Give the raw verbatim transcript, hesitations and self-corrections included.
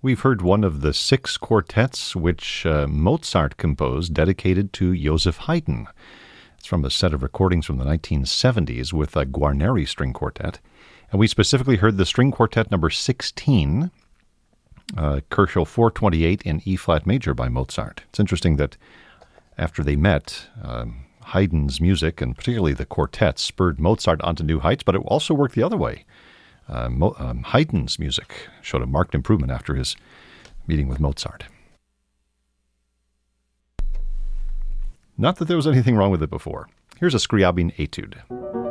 We've heard one of the six quartets which uh, Mozart composed dedicated to Joseph Haydn. It's from a set of recordings from the nineteen seventies with a Guarneri string quartet. And we specifically heard the string quartet number sixteen, uh, Kerschel four twenty-eight in E-flat major by Mozart. It's interesting that after they met, um, Haydn's music, and particularly the quartets, spurred Mozart onto new heights, but it also worked the other way. Uh, Mo- um, Haydn's music showed a marked improvement after his meeting with Mozart. Not that there was anything wrong with it before. Here's a Scriabin etude.